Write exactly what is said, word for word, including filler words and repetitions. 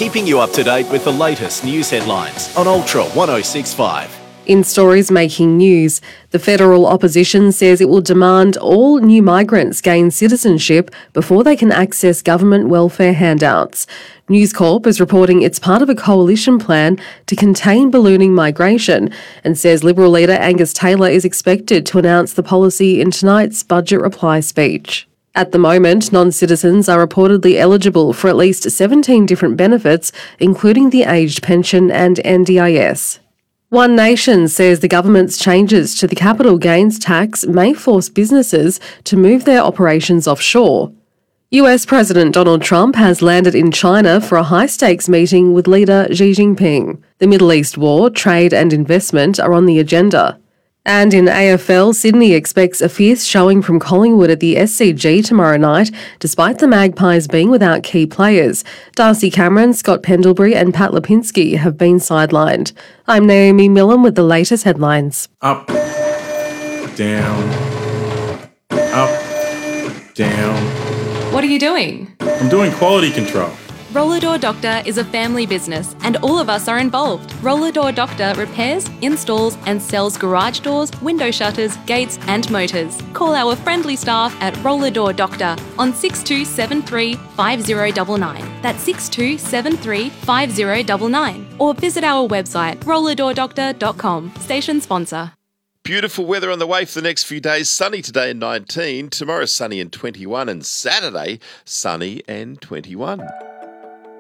keeping you up to date with the latest news headlines on Ultra one oh six point five. In stories making news, the federal opposition says it will demand all new migrants gain citizenship before they can access government welfare handouts. News Corp is reporting it's part of a coalition plan to contain ballooning migration and says Liberal leader Angus Taylor is expected to announce the policy in tonight's budget reply speech. At the moment, non-citizens are reportedly eligible for at least seventeen different benefits, including the aged pension and N D I S. One Nation says the government's changes to the capital gains tax may force businesses to move their operations offshore. U S President Donald Trump has landed in China for a high-stakes meeting with leader Xi Jinping. The Middle East war, trade and investment are on the agenda. And in A F L, Sydney expects a fierce showing from Collingwood at the S C G tomorrow night, despite the Magpies being without key players. Darcy Cameron, Scott Pendlebury and Pat Lipinski have been sidelined. I'm Naomi Millen with the latest headlines. Up, down, up, down. What are you doing? I'm doing quality control. Roller Door Doctor is a family business and all of us are involved. Roller Door Doctor repairs, installs and sells garage doors, window shutters, gates and motors. Call our friendly staff at Roller Door Doctor on six two seven three, five zero nine nine. That's six two seven three, five zero nine nine. Or visit our website roller door doctor dot com. Station sponsor. Beautiful weather on the way for the next few days. Sunny today and nineteen, tomorrow sunny and twenty-one, and Saturday sunny and twenty-one.